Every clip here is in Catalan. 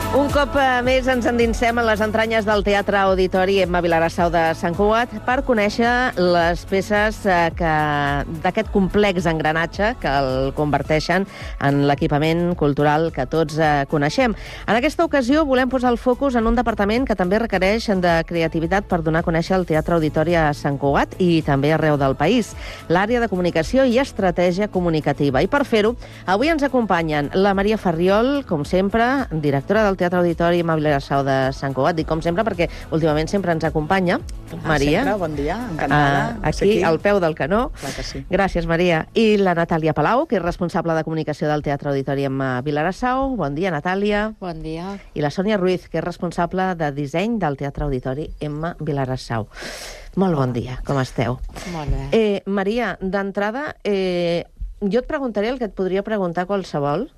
Un cop més ens endinsem a les entranyes del Teatre Auditori Emma Vilarassau de Sant Cugat per conèixer les peces d'aquest complex engranatge que el converteixen en l'equipament cultural que tots coneixem. En aquesta ocasió volem posar el focus en un departament que també requereix de creativitat per donar a conèixer el Teatre Auditori a Sant Cugat i també arreu del país, l'àrea de comunicació i estratègia comunicativa. I per fer-ho, avui ens acompanyen la Maria Farriol, com sempre, directora del Teatre Auditori Emma Vilarassau de Sant Cugat. Dic com sempre perquè últimament sempre ens acompanya. Maria. Sempre, bon dia, encantada. Aquí, al peu del canó. Clar que sí. Gràcies, Maria. I la Natàlia Palau, que és responsable de comunicació del Teatre Auditori Emma Vilarassau. Bon dia, Natàlia. Bon dia. I la Sònia Ruiz, que és responsable de disseny del Teatre Auditori Emma Vilarassau. Molt bon dia, com esteu? Molt bé. Maria, d'entrada, jo et preguntaré el que et podria preguntar qualsevol.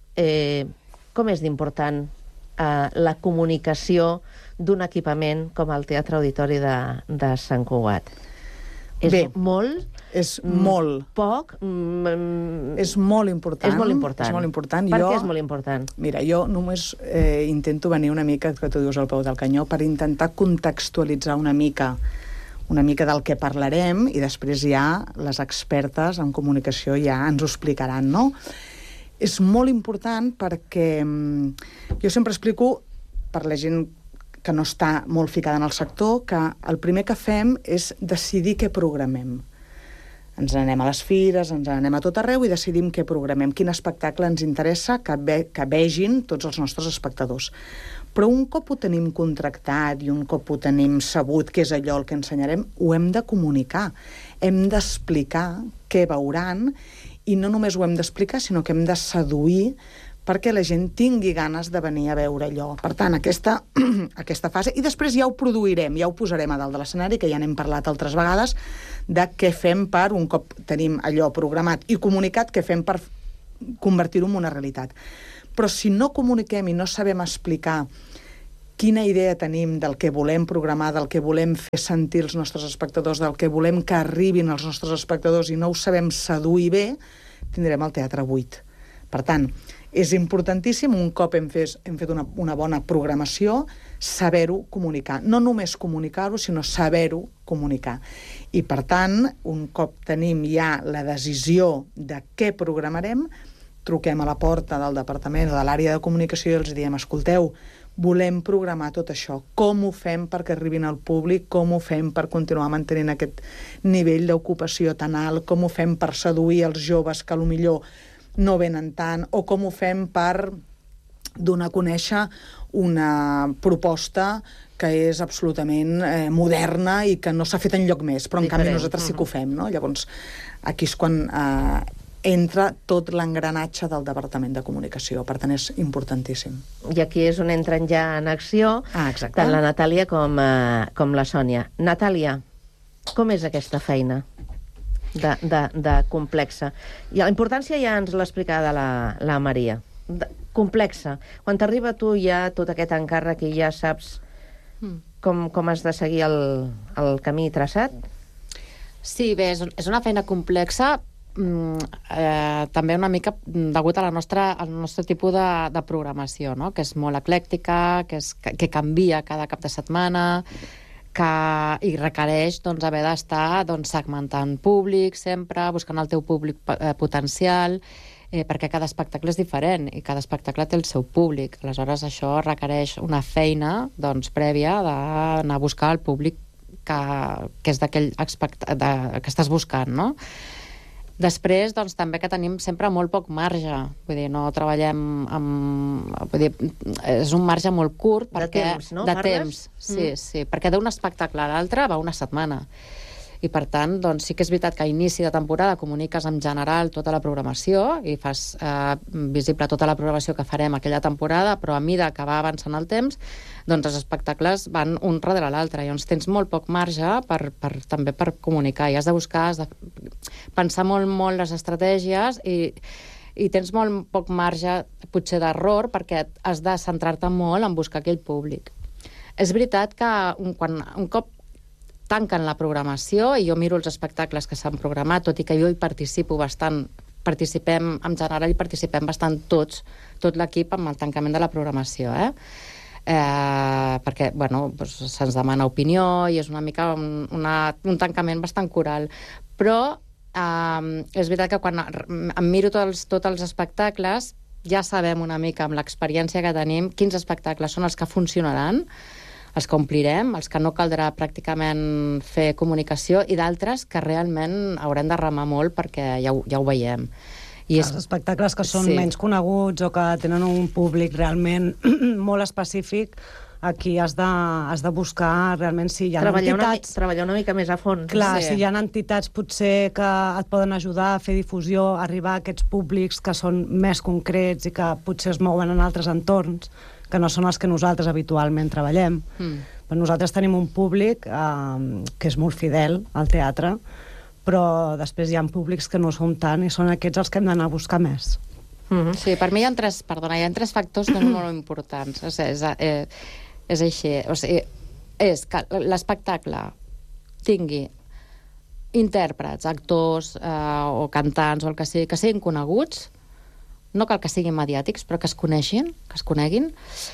Com és d'important la comunicació d'un equipament com el Teatre Auditori de Sant Cugat? És Bé, molt? És molt. Poc? És molt important. És molt important. És molt important. Per què és molt important? Mira, jo només intento venir una mica, que tu dius al peu del canyó, per intentar contextualitzar una mica del que parlarem i després ja les expertes en comunicació ja ens ho explicaran, no? És molt important perquè jo sempre explico, per la gent que no està molt ficada en el sector, que el primer que fem és decidir què programem. Ens n'anem a les fires, ens n'anem a tot arreu i decidim què programem, quin espectacle ens interessa que vegin tots els nostres espectadors. Però un cop ho tenim contractat i un cop ho tenim sabut què és allò el que ensenyarem, ho hem de comunicar. Hem d'explicar què veuran i no només ho hem d'explicar, sinó que hem de seduir perquè la gent tingui ganes de venir a veure allò. Per tant, aquesta fase... I després ja ho produirem, ja ho posarem a dalt de l'escenari, que ja n'hem parlat altres vegades, de què fem per, un cop tenim allò programat i comunicat, què fem per convertir-ho en una realitat. Però si no comuniquem i no sabem explicar quina idea tenim del que volem programar, del que volem fer sentir els nostres espectadors, del que volem que arribin els nostres espectadors i no ho sabem seduir bé, tindrem el teatre buit. Per tant, és importantíssim, un cop hem fet una bona programació, saber-ho comunicar. No només comunicar-ho, sinó saber-ho comunicar. I, per tant, un cop tenim ja la decisió de què programarem, truquem a la porta del departament o de l'àrea de comunicació i els diem, escolteu, volem programar tot això. Com ho fem perquè arribin al públic? Com ho fem per continuar mantenint aquest nivell d'ocupació tan alt? Com ho fem per seduir els joves que potser no venen tant? O com ho fem per donar a conèixer una proposta que és absolutament moderna i que no s'ha fet enlloc més, però en canvi nosaltres sí que ho fem, no? Llavors, aquí és quan entra tot l'engranatge del Departament de Comunicació. Per tant, és importantíssim. I aquí és on entren ja en acció tant la Natàlia com la Sònia. Natàlia, com és aquesta feina de complexa? I la importància ja ens l'ha explicada la Maria. Complexa. Quan t'arriba a tu ja tot aquest encàrrec i ja saps com has de seguir el camí traçat? Sí, bé, és una feina complexa, també una mica degut al nostre tipus de programació, no? Que és molt eclèctica, que canvia cada cap de setmana, i requereix haver d'estar segmentant públic sempre, buscant el teu públic potencial, perquè cada espectacle és diferent i cada espectacle té el seu públic. Aleshores, això requereix una feina prèvia d'anar a buscar el públic que és d'aquell que estàs buscant, no? Després, també que tenim sempre molt poc marge. Vull dir, no treballem és un marge molt curt. De temps, no? De temps, sí. Perquè d'un espectacle a l'altre va una setmana. I, per tant, sí que és veritat que a inici de temporada comuniques en general tota la programació i fas visible tota la programació que farem aquella temporada, però a mesura que va avançant el temps, els espectacles van un darrere l'altre. Llavors tens molt poc marge també per comunicar. I has de buscar, has de pensar molt les estratègies i tens molt poc marge, potser, d'error, perquè has de centrar-te molt en buscar aquell públic. És veritat que un cop tanquen la programació i jo miro els espectacles que s'han programat, tot i que jo hi participo bastant participem, en general, hi participem bastant tot l'equip amb el tancament de la programació, perquè, bueno, doncs se'ns demana opinió i és una mica un tancament bastant coral. Però és veritat que quan em miro tots els espectacles, ja sabem una mica, amb l'experiència que tenim, quins espectacles són els que funcionaran, els que omplirem, els que no caldrà pràcticament fer comunicació, i d'altres que realment haurem de remar molt perquè ja ho veiem. I els espectacles que són menys coneguts o que tenen un públic realment molt específic, aquí has de buscar realment si hi ha entitats... Treballar una mica més a fons. Clar, si hi ha entitats potser que et poden ajudar a fer difusió, a arribar a aquests públics que són més concrets i que potser es mouen en altres entorns, que no són els que nosaltres habitualment treballem. Però nosaltres tenim un públic que és molt fidel al teatre, però després hi ha públics que no som tant i són aquests els que hem d'anar a buscar més. Sí, per mi hi ha tres factors que són molt importants. És així. O sigui, és que l'espectacle tingui intèrprets, actors o cantants o el que sigui, que siguin coneguts, no cal que siguin mediàtics, però que es coneguin.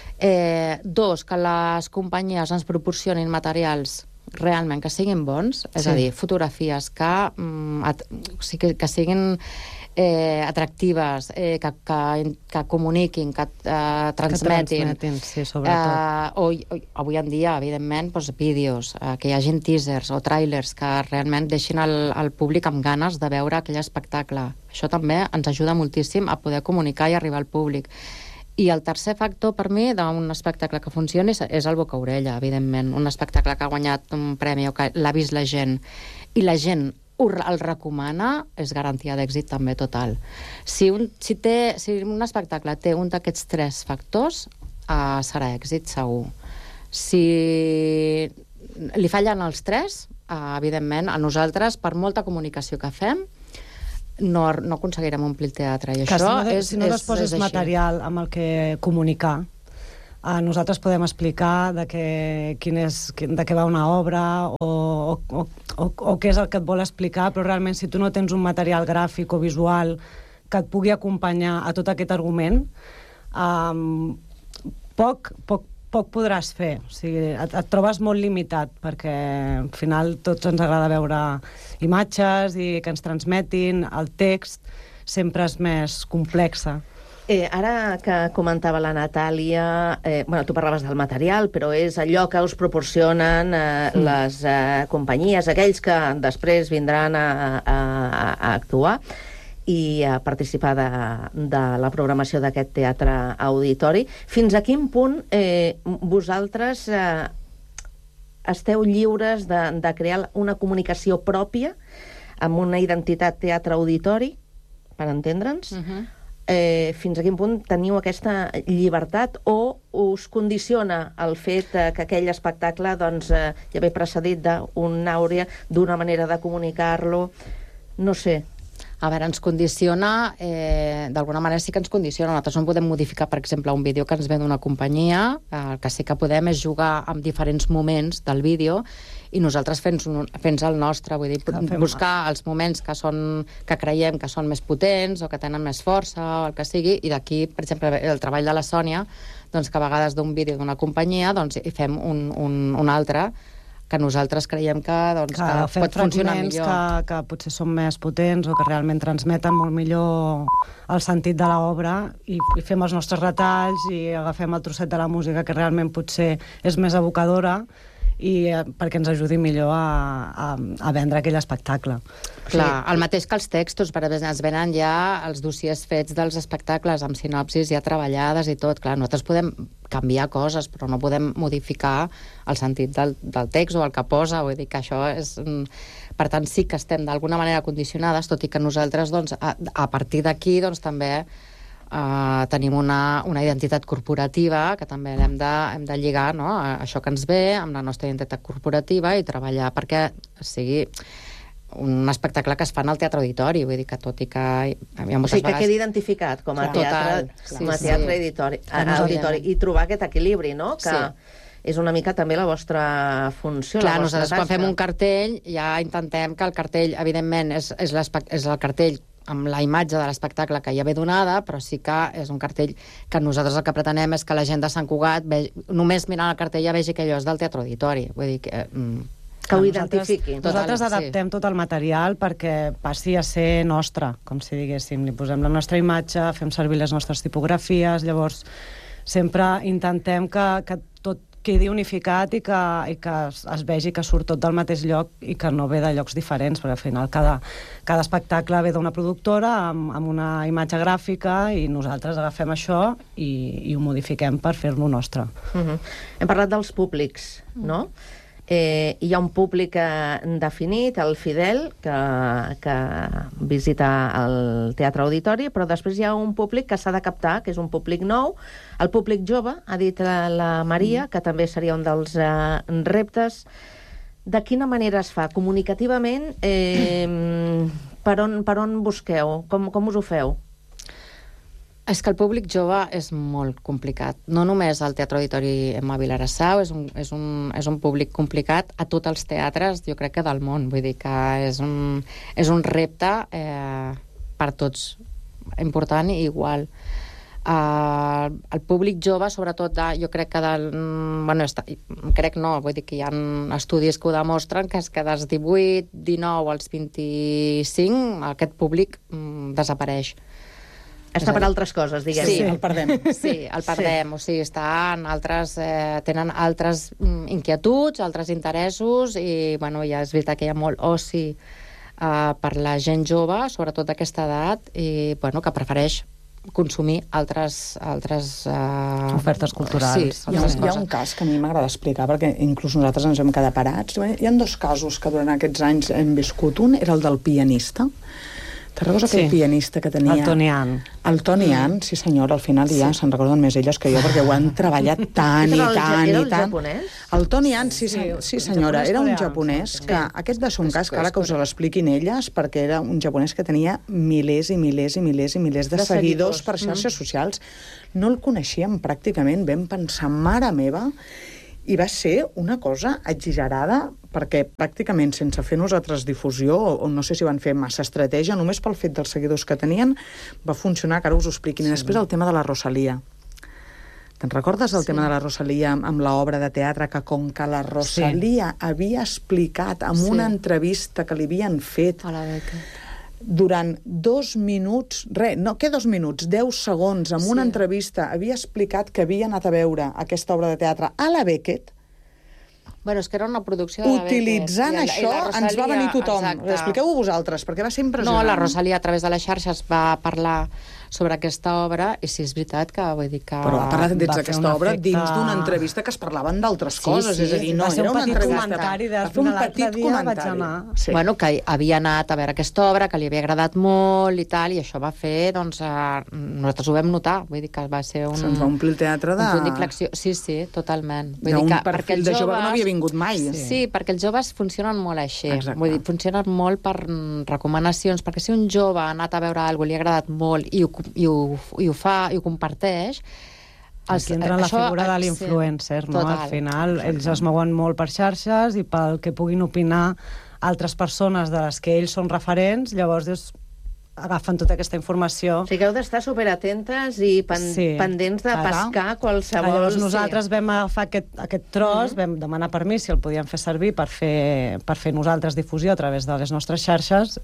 Dos, que les companyies ens proporcionin materials realment que siguin bons, és a dir, fotografies que siguin atractives, que comuniquin, que transmetin. Sí, sobretot. Avui en dia, evidentment, vídeos, que hi hagin teasers o trailers que realment deixin el públic amb ganes de veure aquell espectacle. Això també ens ajuda moltíssim a poder comunicar i arribar al públic. I el tercer factor, per mi, d'un espectacle que funcioni és el boca-orella, evidentment. Un espectacle que ha guanyat un premi o que l'ha vist la gent i la gent el recomana, és garantia d'èxit també total. Si un espectacle té un d'aquests tres factors, serà èxit segur. Si li fallen els tres, evidentment, a nosaltres, per molta comunicació que fem, no aconseguirem omplir el teatre. I això si no disposes material amb el que comunicar, nosaltres podem explicar de què va una obra o què és el que et vol explicar, però realment si tu no tens un material gràfic o visual que et pugui acompanyar a tot aquest argument, poc podràs fer. O sigui, et trobes molt limitat, perquè al final tots ens agrada veure imatges i que ens transmetin, el text sempre és més complexa. Ara que comentava la Natàlia, tu parlaves del material, però és allò que us proporcionen les companyies, aquells que després vindran a actuar i a participar de la programació d'aquest teatre auditori. Fins a quin punt vosaltres esteu lliures de crear una comunicació pròpia amb una identitat teatre-auditori, per entendre'ns? Fins a quin punt teniu aquesta llibertat o us condiciona el fet que aquell espectacle ja ve precedit d'una manera de comunicar-lo? No sé. A veure, ens condiciona, d'alguna manera sí que ens condiciona. Nosaltres no podem modificar, per exemple, un vídeo que ens ve d'una companyia. El que sí que podem és jugar amb diferents moments del vídeo i nosaltres fent el nostre, vull dir, buscar els moments que creiem que són més potents o que tenen més força o el que sigui, i d'aquí, per exemple, el treball de la Sònia, que a vegades d'un vídeo d'una companyia hi fem un altre que nosaltres creiem que pot funcionar millor. Que potser són més potents o que realment transmeten molt millor el sentit de l'obra i fem els nostres retalls i agafem el trosset de la música que realment potser és més evocadora i perquè ens ajudi millor a vendre aquell espectacle. Clar, el mateix que els textos, per exemple, ens venen ja els dossiers fets dels espectacles amb sinopsis ja treballades i tot. Clar, nosaltres podem canviar coses, però no podem modificar el sentit del text o el que posa, vull dir que això és... Per tant, sí que estem d'alguna manera condicionades, tot i que nosaltres, a partir d'aquí, també tenim una identitat corporativa que també hem de lligar, no?, a això que ens ve amb la nostra identitat corporativa i treballar perquè sigui un espectacle que es fa en el teatre auditori, vull dir que tot i que hi ha moltes vegades... que quedi identificat com a teatre auditori i trobar aquest equilibri, no?, que és una mica també la vostra funció, clar, la vostra tasca. Nosaltres quan fem un cartell ja intentem que el cartell, evidentment, és el cartell amb la imatge de l'espectacle que ja ve donada, però sí que és un cartell que nosaltres el que pretenem és que la gent de Sant Cugat només mirant el cartell ja vegi que allò és del Teatre Auditori. Vull dir que ho identifiqui. Nosaltres adaptem tot el material perquè passi a ser nostre, com si diguéssim. Li posem la nostra imatge, fem servir les nostres tipografies, llavors sempre intentem que tot quedi unificat i que es vegi que surt tot del mateix lloc i que no ve de llocs diferents, perquè al final cada espectacle ve d'una productora amb una imatge gràfica i nosaltres agafem això i ho modifiquem per fer-lo nostre. Hem parlat dels públics, no? Hi ha un públic definit, el fidel, que visita el Teatre Auditori, però després hi ha un públic que s'ha de captar, que és un públic nou. El públic jove, ha dit la Maria, que també seria un dels reptes. De quina manera es fa? Comunicativament, per on busqueu? Com us ho feu? És que el públic jove és molt complicat. No només al Teatre Auditori Emma Vilarassau, és un públic complicat a tots els teatres, jo crec que del món. Vull dir que és un repte per tots, important i igual. El públic jove, sobretot, jo crec que vull dir que hi ha estudis que ho demostren, que és que dels 18, 19 als 25 aquest públic desapareix. Està per altres coses, diguem. Sí, el perdem. Sí, el perdem. O sigui, tenen altres inquietuds, altres interessos i, ja és veritat que hi ha molt oci per la gent jove, sobretot d'aquesta edat, i, que prefereix consumir altres ofertes culturals. Sí, hi ha un cas que a mi m'agrada explicar, perquè inclús nosaltres ens hem quedat parats. Hi ha dos casos que durant aquests anys hem viscut. Un era el del pianista. Te'n recordes aquell pianista que tenia... El Tony Ann. El Tony Ann, sí senyora, al final ja se'n recorden més elles que jo, perquè ho han treballat tant i tant i tant. Era el japonès? El Tony Ann, sí senyora, era un japonès que, aquest va ser un cas que ara que us l'expliquin elles, perquè era un japonès que tenia milers i milers i milers i milers de seguidors per xarxes socials. No el coneixíem pràcticament, vam pensar, mare meva, i va ser una cosa exagerada, perquè pràcticament sense fer nosaltres difusió, o no sé si van fer massa estratègia, només pel fet dels seguidors que tenien, va funcionar, que ara us ho expliquin. I després el tema de la Rosalia. Te'n recordes del tema de la Rosalia amb l'obra de teatre, que com que la Rosalia havia explicat en una entrevista que li havien fet a la Beca durant 2 minuts, 2 minuts, 10 segons, en una entrevista, havia explicat que havia anat a veure aquesta obra de teatre a la Beckett. És que era una producció de la Beckett. Utilitzant això, ens va venir tothom. Expliqueu-ho vosaltres, perquè va ser impressionant. No, la Rosalia, a través de les xarxes, va parlar sobre aquesta obra, i sí, és veritat que vull dir que... Però ha parlat dins d'aquesta obra dins d'una entrevista que es parlaven d'altres coses, és a dir, no era una entrevista... Va fer un petit comentari. Que havia anat a veure aquesta obra, que li havia agradat molt i tal, i això va fer, nosaltres ho vam notar, vull dir que va ser un... Se'ns va omplir el teatre de... Un punt d'inflexió, sí, totalment. D'un perfil de jove que no havia vingut mai. Sí, perquè els joves funcionen molt així. Vull dir, funcionen molt per recomanacions, perquè si un jove ha anat a veure alguna cosa, li ha agradat molt i ho fa i ho comparteix, aquí entra la figura de l'influencer, no? Al final ells es mouen molt per xarxes i pel que puguin opinar altres persones de les que ells són referents, llavors agafen tota aquesta informació. O sigui que heu d'estar superatentes i pendents de pescar qualsevol... Llavors nosaltres vam agafar aquest tros, vam demanar permís si el podíem fer servir per fer nosaltres difusió a través de les nostres xarxes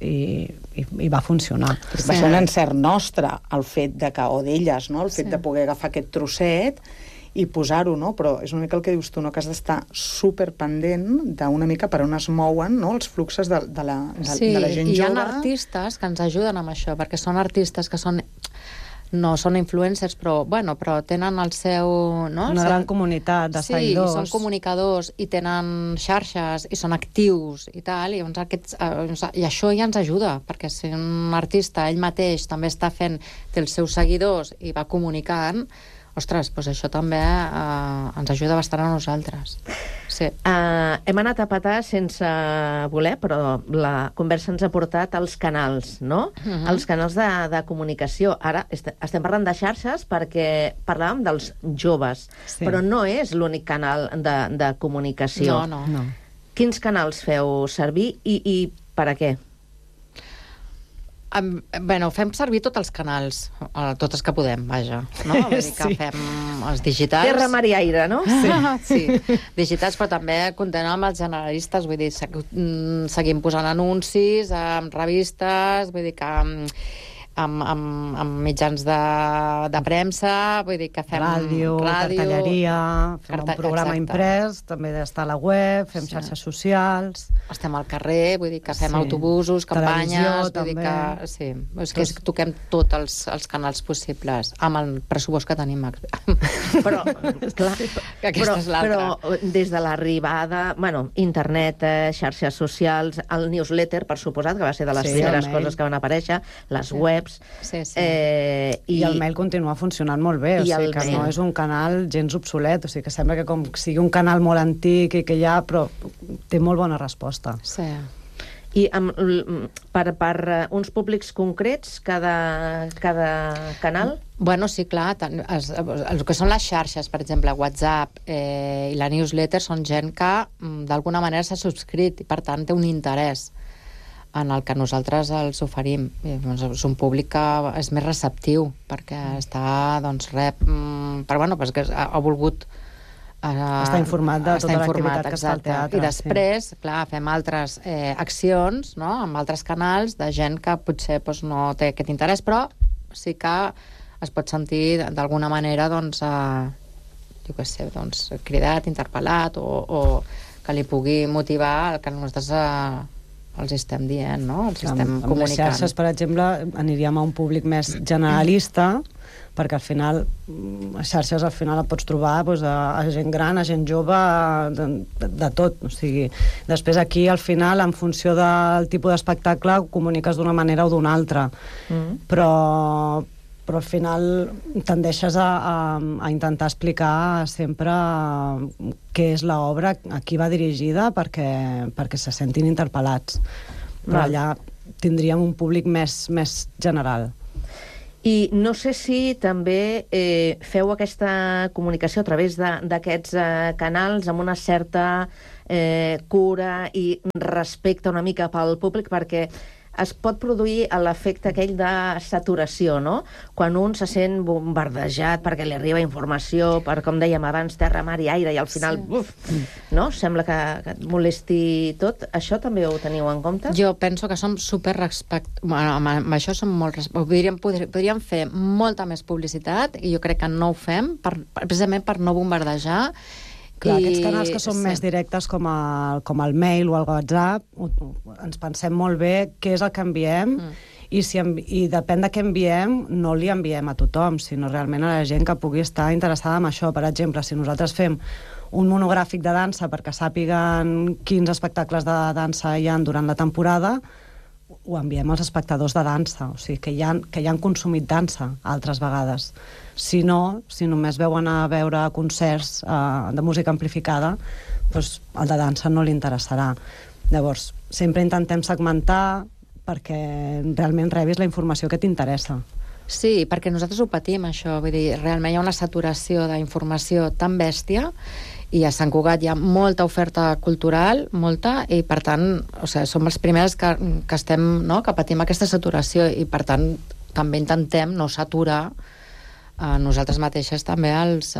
i va funcionar. Va ser un encert nostre, el fet de que, o d'elles, no? El fet de poder agafar aquest trosset i posar-ho, no? Però és una mica el que dius tu, no? Que has d'estar superpendent d'una mica per on es mouen, no? Els fluxos de la gent jove. Sí, hi ha artistes que ens ajuden amb això, perquè són artistes que no són influencers, però tenen el seu... Una gran comunitat de seguidors. Sí, són comunicadors i tenen xarxes i són actius i tal, i això ja ens ajuda, perquè si un artista ell mateix també té els seus seguidors i va comunicant, ostres, doncs això també ens ajuda bastant a nosaltres. Sí. Hem anat a petar sense voler, però la conversa ens ha portat als canals, no? Els canals de comunicació. Ara estem parlant de xarxes perquè parlàvem dels joves, però no és l'únic canal de comunicació. No. Quins canals feu servir i per a què? Bueno, fem servir tots els canals, tots els que podem, vaja, no? Vull dir que fem els digitals... Terra, mar i aire, no? Sí, digitals, però també comptem amb els generalistes, vull dir, seguim posant anuncis amb revistes, vull dir que amb mitjans de premsa, vull dir que fem ràdio, cartelleria, fem un programa imprès, també està a la web, fem xarxes socials... Estem al carrer, vull dir que fem autobusos, campanyes... Vull dir que, sí, és que toquem tots els canals possibles, amb el pressupost que tenim. Però, clar, que aquesta és l'altra. Però des de l'arribada, bueno, internet, xarxes socials, el newsletter, per suposat, que va ser de les primeres coses que van aparèixer, les webs... Sí. I el mail continua funcionant molt bé, o sigui que no és un canal gens obsolet, o sigui que sembla que com sigui un canal molt antic i que ja, però té molt bona resposta. Sí. I per uns públics concrets, cada canal? Bueno, sí, clar, el que són les xarxes, per exemple, WhatsApp i la newsletter són gent que d'alguna manera s'ha subscrit i per tant té un interès en el que nosaltres els oferim. És un públic que és més receptiu perquè rep... Però bueno, perquè ha volgut està informat de tota l'activitat que es fa al teatre. I després, clar, fem altres accions, no?, amb altres canals de gent que potser no té aquest interès, però sí que es pot sentir d'alguna manera jo què sé, cridat, interpel·lat o que li pugui motivar el que nosaltres els estem dient, no? Els estem comunicant. Amb les xarxes, per exemple, aniríem a un públic més generalista, perquè al final, a xarxes al final et pots trobar a gent gran, a gent jove, de tot. O sigui, després aquí, al final, en funció del tipus d'espectacle, comuniques d'una manera o d'una altra. Però al final tendeixes a intentar explicar sempre què és l'obra, a qui va dirigida, perquè se sentin interpel·lats. Però allà tindríem un públic més general. I no sé si també feu aquesta comunicació a través d'aquests canals amb una certa cura i respecte una mica pel públic, perquè es pot produir l'efecte aquell de saturació, no? Quan un se sent bombardejat perquè li arriba informació, per, com dèiem abans, terra, mar i aire, i al final, no? Sembla que et molesti tot. Això també ho teniu en compte? Jo penso que som amb això som molt... Podríem fer molta més publicitat, i jo crec que no ho fem, precisament per no bombardejar. Clar, aquests canals que són més directes com el mail o el WhatsApp, ens pensem molt bé què és el que enviem i depèn de què enviem, no li enviem a tothom, sinó realment a la gent que pugui estar interessada en això. Per exemple, si nosaltres fem un monogràfic de dansa perquè sàpiguen quins espectacles de dansa hi ha durant la temporada, ho enviem als espectadors de dansa, o sigui, que ja han consumit dansa altres vegades. Si no, si només veuen a veure concerts de música amplificada, doncs el de dansa no li interessarà. Llavors, sempre intentem segmentar perquè realment rebis la informació que t'interessa. Sí, perquè nosaltres ho patim, això. Vull dir, realment hi ha una saturació d'informació tan bèstia, i a Sant Cugat hi ha molta oferta cultural, molta, i per tant, som els primers que estem, no?, que patim aquesta saturació, i per tant també intentem no saturar nosaltres mateixes també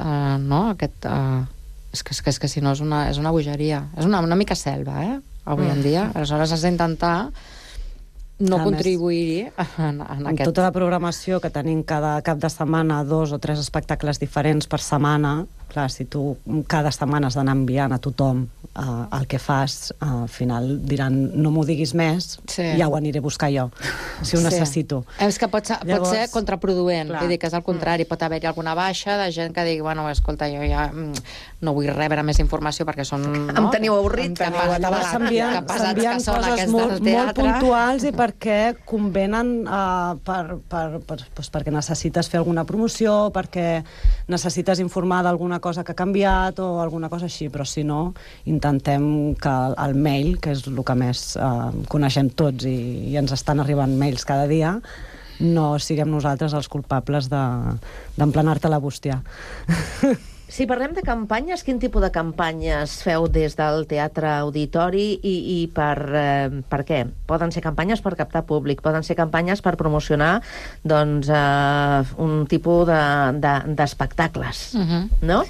és que si no és una bogeria, és una mica selva, avui en dia. Aleshores has d'intentar no contribuir-hi en aquest... Tota la programació que tenim cada cap de setmana, 2 o 3 espectacles diferents per setmana, clar, si tu cada setmana has d'anar enviant a tothom el que fas, al final diran no m'ho diguis més, ja ho aniré a buscar jo, si ho necessito. És que pot ser contraproduent, vull dir que és al contrari, pot haver-hi alguna baixa de gent que digui, bueno, escolta, jo ja no vull rebre més informació perquè són... Em teniu avorrit. S'envien coses molt puntuals i perquè convenen perquè necessites fer alguna promoció, perquè necessites informar d'alguna cosa que ha canviat o alguna cosa així, però si no, intentem que el mail, que és el que més coneixem tots i ens estan arribant mails cada dia, no siguem nosaltres els culpables d'emplenar-te la bústia. Si parlem de campanyes, quin tipus de campanyes feu des del Teatre Auditori i per què? Poden ser campanyes per captar públic, poden ser campanyes per promocionar doncs, un tipus d'espectacles, no?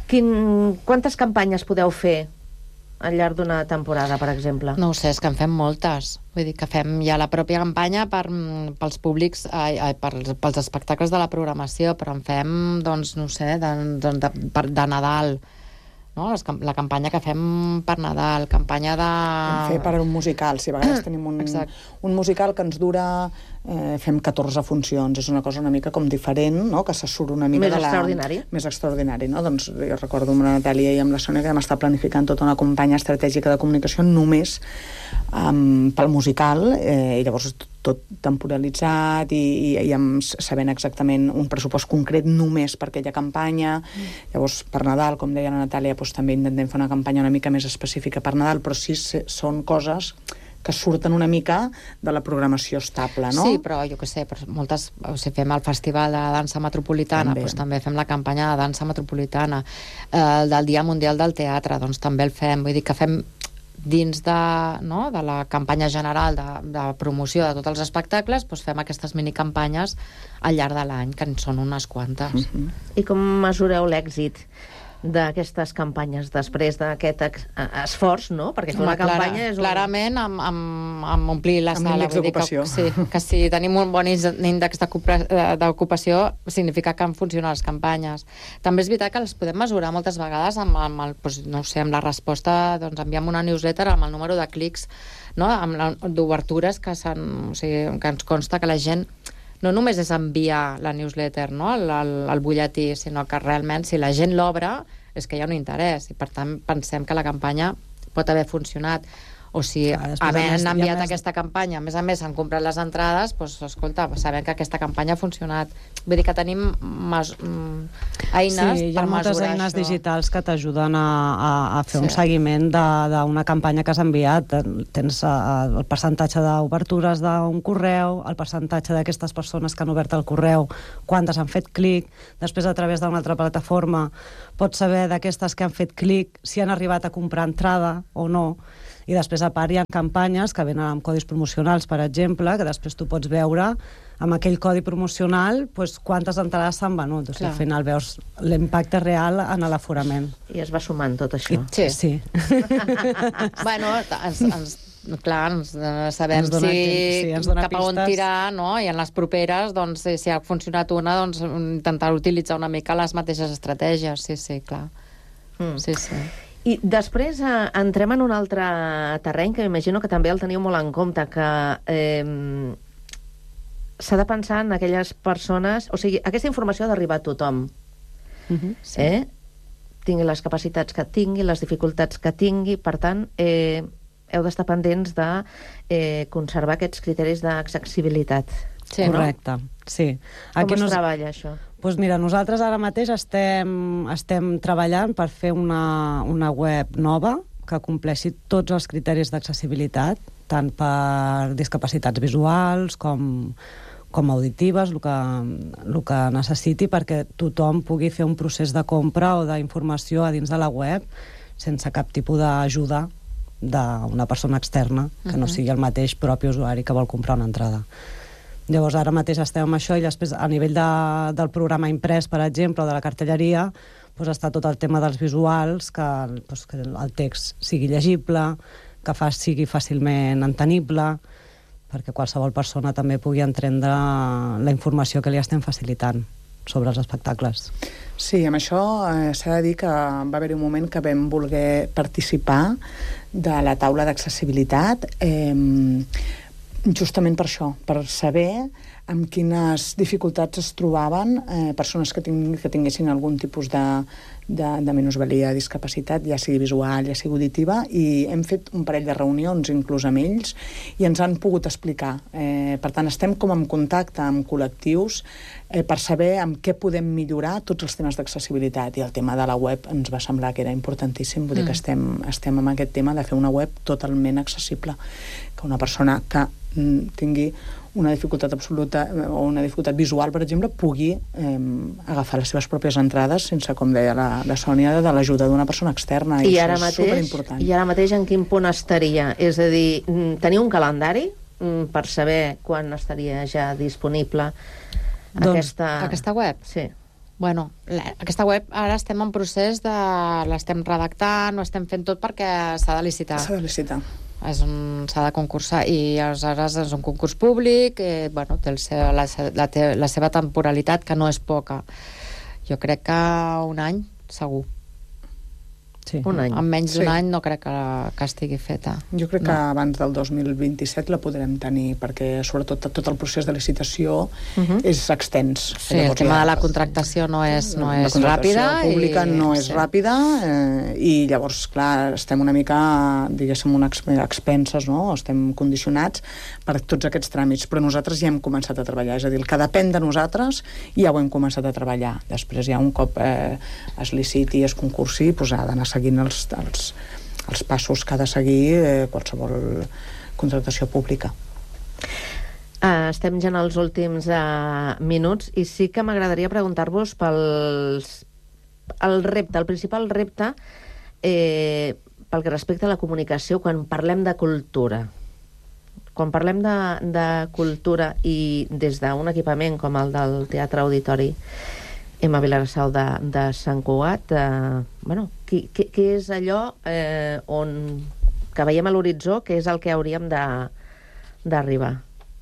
Quantes campanyes podeu fer al llarg d'una temporada, per exemple? No ho sé, és que en fem moltes. Vull dir que fem ja la pròpia campanya pels públics, pels espectacles de la programació, però en fem, doncs, no sé, de Nadal, no? La campanya que fem per Nadal, campanya de... Fer per un musical, si a vegades tenim un musical que ens dura... fem 14 funcions, és una cosa una mica com diferent, no? Que se surt una mica més extraordinari. Més extraordinari, no? Doncs jo recordo amb la Natàlia i amb la Sònia que vam estar planificant tota una campanya estratègica de comunicació només pel musical, i llavors tot temporalitzat i sabent exactament un pressupost concret només per aquella campanya. Llavors, per Nadal, com deia la Natàlia, doncs, també intentem fer una campanya una mica més específica per Nadal, però sí són coses que surten una mica de la programació estable, no? Sí, però jo què sé, moltes, fem el Festival de Dansa Metropolitana, doncs també fem la campanya de Dansa Metropolitana, del Dia Mundial del Teatre, doncs també el fem, vull dir que fem dins de la campanya general de promoció de tots els espectacles, doncs fem aquestes minicampanyes al llarg de l'any, que en són unes quantes. I com mesureu l'èxit d'aquestes campanyes després d'aquest esforç, no? Perquè fer una campanya és... Clarament, amb omplir la sala. Amb índex d'ocupació. Que si tenim un bon índex d'ocupació, significa que han funcionat les campanyes. També és veritat que les podem mesurar moltes vegades amb la resposta, doncs enviem una newsletter amb el número de clics, no? D'obertures que ens consta que la gent... No només és enviar la newsletter, no? el butlletí, sinó que realment si la gent l'obre és que hi ha un interès i per tant pensem que la campanya pot haver funcionat. O si havent enviat aquesta campanya, a més s'han comprat les entrades, doncs, escolta, sabem que aquesta campanya ha funcionat. Vull dir que tenim eines per mesurar això. Hi ha moltes eines digitals que t'ajuden a fer un seguiment d'una campanya que has enviat. Tens el percentatge d'obertures d'un correu, el percentatge d'aquestes persones que han obert el correu, quantes han fet clic, després a través d'una altra plataforma pots saber d'aquestes que han fet clic si han arribat a comprar entrada o no. I després, a part, hi ha campanyes que venen amb codis promocionals, per exemple, que després tu pots veure amb aquell codi promocional quantes entrades s'han venut. O sigui, al final veus l'impacte real en l'aforament. I es va sumant tot això. Sí. Bueno, sabem cap a on tirar, no? I en les properes, doncs, si ha funcionat una, doncs intentar utilitzar una mica les mateixes estratègies. Sí, clar. Sí. I després entrem en un altre terreny que m'imagino que també el teniu molt en compte, que s'ha de pensar en aquelles persones... O sigui, aquesta informació ha d'arribar a tothom. Tingui les capacitats que tingui, les dificultats que tingui, per tant, heu d'estar pendents de conservar aquests criteris d'accessibilitat. Sí, correcte, sí. Com es treballa això? Doncs mira, nosaltres ara mateix estem treballant per fer una web nova que compleixi tots els criteris d'accessibilitat, tant per discapacitats visuals com auditives, el que necessiti, perquè tothom pugui fer un procés de compra o d'informació a dins de la web sense cap tipus d'ajuda d'una persona externa, que no sigui el mateix propi usuari que vol comprar una entrada. Llavors, ara mateix estem amb això i després, a nivell del programa imprès, per exemple, o de la cartelleria, està tot el tema dels visuals, que el text sigui llegible, que sigui fàcilment entenible, perquè qualsevol persona també pugui entendre la informació que li estem facilitant sobre els espectacles. Sí, amb això s'ha de dir que va haver-hi un moment que vam voler participar de la taula d'accessibilitat, justament per això, per saber amb quines dificultats es trobaven persones que tinguessin algun tipus de minusvalia, discapacitat, ja sigui visual, ja sigui auditiva, i hem fet un parell de reunions inclús amb ells i ens han pogut explicar. Per tant, estem com en contacte amb col·lectius per saber amb què podem millorar tots els temes d'accessibilitat, i el tema de la web ens va semblar que era importantíssim. Vull dir que estem amb aquest tema de fer una web totalment accessible, que una persona que tingui una dificultat absoluta o una dificultat visual, per exemple, pugui agafar les seves pròpies entrades sense, com deia la Sònia, de l'ajuda d'una persona externa. I això ara és superimportant. I ara mateix en quin punt estaria? És a dir, teniu un calendari per saber quan estaria ja disponible aquesta web? Sí. Bueno, aquesta web ara estem en procés l'estem redactant, ho estem fent tot perquè s'ha de licitar. S'ha de licitar. S'ha de concursar i aleshores és un concurs públic, bueno, té la seva temporalitat, que no és poca. Jo crec que un any, segur. Sí. Un any. En menys d'un any no crec que estigui feta. Jo crec que abans del 2027 la podrem tenir, perquè sobretot tot el procés de licitació és extens. Sí, el tema de la contractació no és ràpida. La pública no és ràpida i llavors, clar, estem una mica, diguéssim, expenses, no? Estem condicionats per tots aquests tràmits, però nosaltres ja hem començat a treballar, és a dir, el que depèn de nosaltres ja ho hem començat a treballar. Després ja un cop es liciti i es concursi, doncs ha d'anar seguint els passos que ha de seguir qualsevol contractació pública. Estem ja en els últims minuts i sí que m'agradaria preguntar-vos el principal repte pel que respecta a la comunicació quan parlem de cultura. Quan parlem de cultura i des d'un equipament com el del Teatre Auditori Emma Vilarassau de Sant Cugat, què és allò que veiem a l'horitzó, que és el que hauríem d'arribar?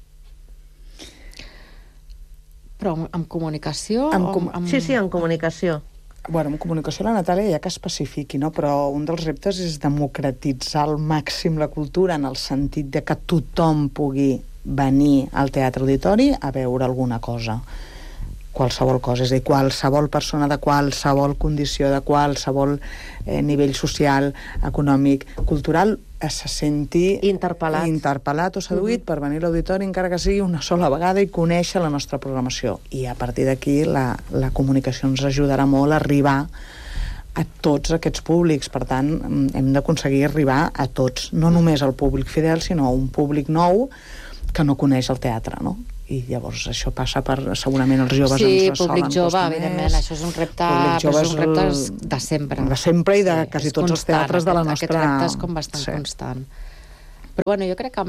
Però amb comunicació? Sí, en comunicació. Bueno, en comunicació la Natàlia ja que especifiqui, no? Però un dels reptes és democratitzar al màxim la cultura en el sentit de que tothom pugui venir al Teatre Auditori a veure alguna cosa. Qualsevol cosa, és a dir, qualsevol persona de qualsevol condició, de qualsevol nivell social, econòmic, cultural, se senti interpel·lat o seduït per venir a l'auditori, encara que sigui una sola vegada, i conèixer la nostra programació. I a partir d'aquí la comunicació ens ajudarà molt a arribar a tots aquests públics. Per tant, hem d'aconseguir arribar a tots, no només al públic fidel, sinó a un públic nou que no coneix el teatre, no? I llavors això passa per, segurament, els joves ens solen públic jove, costar evidentment, això és un repte, de sempre. De sempre i de quasi tots els teatres de la nostra... Aquest repte és com bastant constant. Però bueno, jo crec que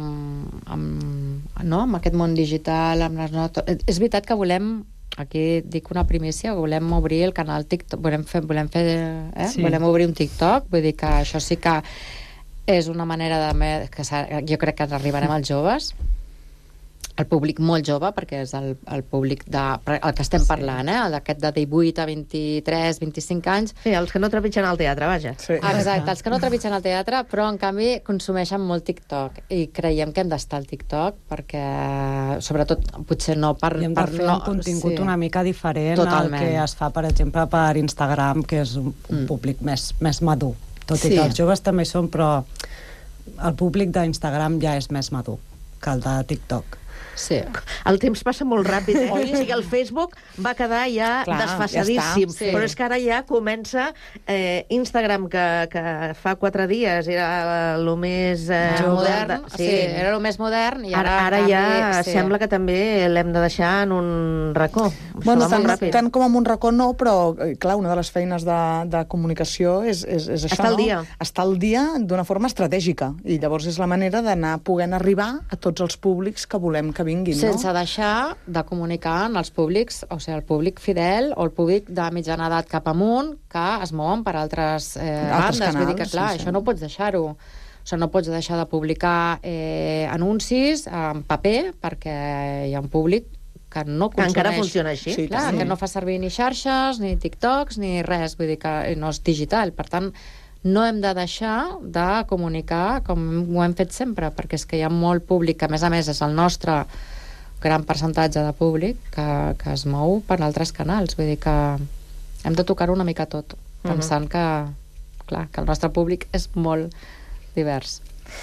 amb aquest món digital, és veritat que volem, aquí dic una primícia, volem obrir el canal TikTok, volem obrir un TikTok, vull dir que això sí que és una manera que jo crec que arribarem als joves, el públic molt jove, perquè és el públic el que estem parlant, d'aquest de 18 a 23, 25 anys. Sí, els que no trepitgen al teatre, vaja. Sí. Exacte, els que no trepitgen al teatre, però en canvi consumeixen molt TikTok, i creiem que hem d'estar al TikTok, perquè sobretot potser no per... I hem de fer un contingut una mica diferent al que es fa, per exemple, per Instagram, que és un públic més madur. Tot i que els joves també són, però el públic d'Instagram ja és més madur que el de TikTok. Sí. El temps passa molt ràpid, O sigui, el Facebook va quedar ja desfasadíssim, però és que ara ja comença Instagram, que fa 4 dies era el més modern, era el més modern, i ara ja sembla que també l'hem de deixar en un racó. Bueno, tant com en un racó no, però clar, una de les feines de comunicació és això, estar al dia. Estar al dia d'una forma estratègica, i llavors és la manera d'anar podent arribar a tots els públics que volem que vinguin, sense deixar de comunicar en els públics, o sigui, el públic fidel o el públic de mitjana edat cap amunt, que es mouen per altres bandes. Canals, vull dir que, clar, això no pots deixar-ho. O sigui, no pots deixar de publicar anuncis en paper, perquè hi ha un públic que no consumeix. Encara funciona així. Sí, clar, que no fa servir ni xarxes, ni TikToks, ni res. Vull dir que no és digital. Per tant, no hem de deixar de comunicar com ho hem fet sempre, perquè és que hi ha molt públic, que a més és el nostre gran percentatge de públic que es mou per altres canals. Vull dir que hem de tocar una mica tot, pensant que el nostre públic és molt divers.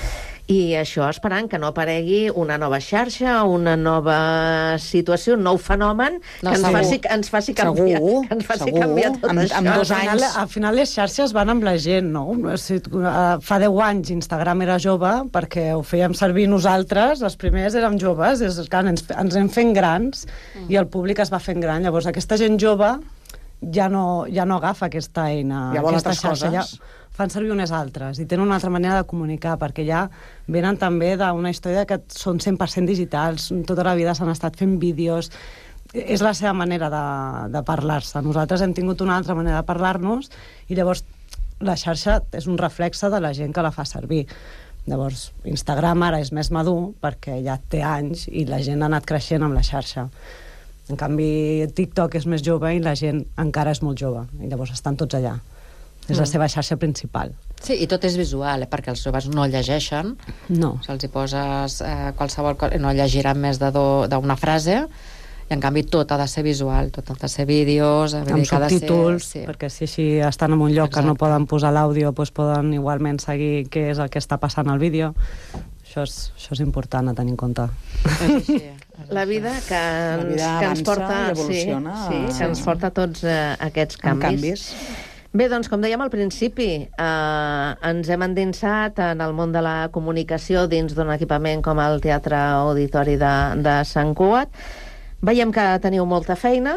I això esperant que no aparegui una nova xarxa, una nova situació, un nou fenomen que ens faci canviar, canviar tot això. En 2 anys. Al final les xarxes van amb la gent, no? Fa 10 anys Instagram era jove perquè ho fèiem servir nosaltres, els primers érem joves, ens hem fent grans i el públic es va fent gran. Llavors aquesta gent jove ja no agafa aquesta eina, ja vol aquesta altres xarxa, coses. Fan servir unes altres i tenen una altra manera de comunicar, perquè ja venen també d'una història que són 100% digitals, tota la vida s'han estat fent vídeos, és la seva manera de parlar-se. Nosaltres hem tingut una altra manera de parlar-nos i llavors la xarxa és un reflexe de la gent que la fa servir. Llavors, Instagram ara és més madur perquè ja té anys i la gent ha anat creixent amb la xarxa. En canvi, TikTok és més jove i la gent encara és molt jove i llavors estan tots allà. És la seva xarxa principal. Sí, i tot és visual, perquè els joves no llegeixen. No. Se'ls hi poses qualsevol cosa, no llegiran més d'una frase, i en canvi tot ha de ser visual, tot ha de ser vídeos... Amb subtítols, perquè si estan en un lloc que no poden posar l'àudio, doncs poden igualment seguir què és el que està passant al vídeo. Això és important a tenir en compte. La vida que ens porta... i evoluciona. Que ens porta tots aquests canvis. Bé, doncs, com dèiem al principi, ens hem endinsat en el món de la comunicació dins d'un equipament com el Teatre Auditori de Sant Cugat. Veiem que teniu molta feina.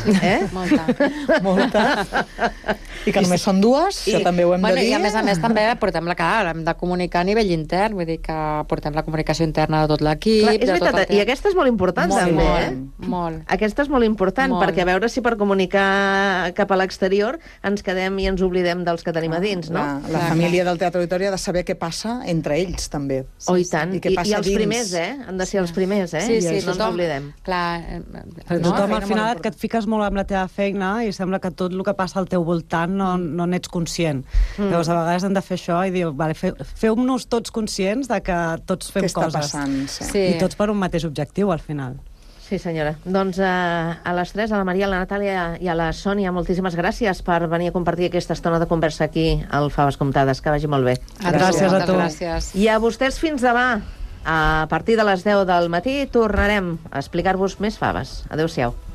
Molta. I que només són 2, això també ho hem de dir. I a més també portem hem de comunicar a nivell intern, vull dir que portem la comunicació interna de tot l'equip. És veritat, i aquesta és molt important també, Molt. Aquesta és molt important, perquè a veure si per comunicar cap a l'exterior ens quedem i ens oblidem dels que tenim a dins, no? La família del Teatre Auditori ha de saber què passa entre ells, també. Oh, i tant. I els primers, han de ser els primers, Sí, no ens oblidem. Clar, tothom al final que et fiques molt amb la teva feina i sembla que tot el que passa al teu voltant no n'ets conscient. Llavors a vegades hem de fer això i dir, vale, feu-nos tots conscients de que tots fem coses. Què està passant? I tots per un mateix objectiu al final. Sí, senyora. Doncs a les 3, a la Maria, a la Natàlia i a la Sònia, moltíssimes gràcies per venir a compartir aquesta estona de conversa aquí al Faves Comptades. Que vagi molt bé. Gràcies a tu. I a vostès fins demà. A partir de les 10 del matí tornarem a explicar-vos més faves. Adéu-siau.